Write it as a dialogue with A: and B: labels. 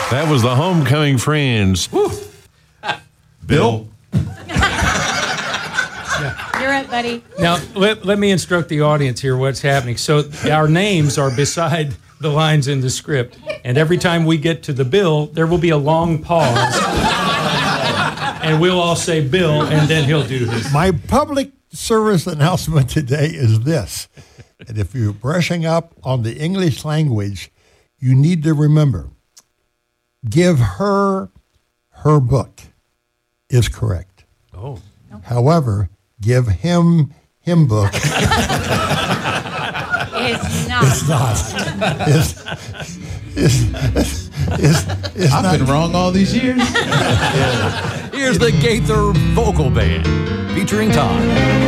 A: That was the Homecoming Friends. Woo. Bill?
B: You're up, buddy.
C: Now, let me instruct the audience here what's happening. So our names are beside the lines in the script, and every time we get to the Bill, there will be a long pause, and we'll all say Bill, and then he'll do his.
D: My public service announcement today is this. And if you're brushing up on the English language, you need to remember, give her her book is correct.
C: Oh.
D: However, give him book.
B: It's not.
D: It's not. It's
E: I've been wrong all these years.
F: Here's the Gaither Vocal Band featuring Todd.